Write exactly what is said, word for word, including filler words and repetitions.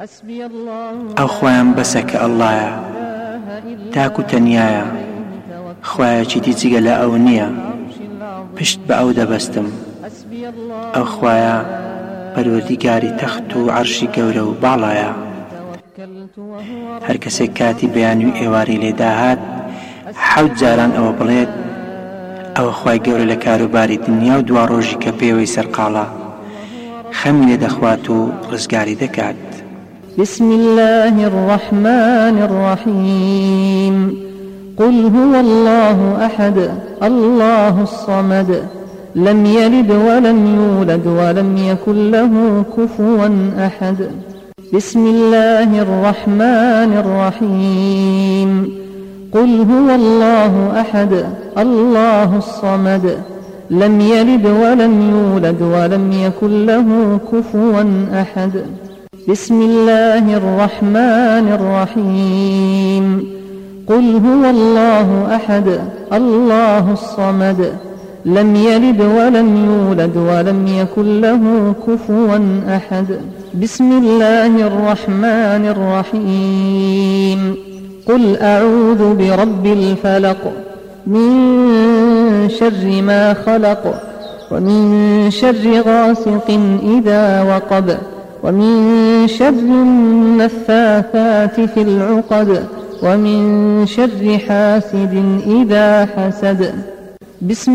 ئەو خۆیان بەسە کە ئەڵڵایە، تاکو تەنیایە، خوایەکی دی جگە لە ئەو نییە، پشت بە ئەو دەبەستم. ئەو خوایە پەروەردیگاری تەخت و عەرشی گەورە و باڵایە. هەر کەسێک کاتی بەیانی و ئێواری لێداهات حەوت جاران ئەوە بڵێت ئەوە خوای گەورە لە کاروباری دنیا و دوا ڕۆژی کە پێوەی سەرقاڵە خەمی لێ دەخوات و ڕزگاری دەکات. بسم الله الرحمن الرحيم قل هو الله أحد الله الصمد لم يلد ولم يولد ولم يكن له كفوا أحد بسم الله الرحمن الرحيم قل هو الله أحد الله الصمد لم يلد ولم يولد ولم يكن له كفوا أحد بسم الله الرحمن الرحيم قل هو الله أحد الله الصمد لم يلد ولم يولد ولم يكن له كفوا أحد بسم الله الرحمن الرحيم قل أعوذ برب الفلق من شر ما خلق ومن شر غاسق إذا وقب ومن شر النفاثات في العقد ومن شر حاسد إذا حسد بسم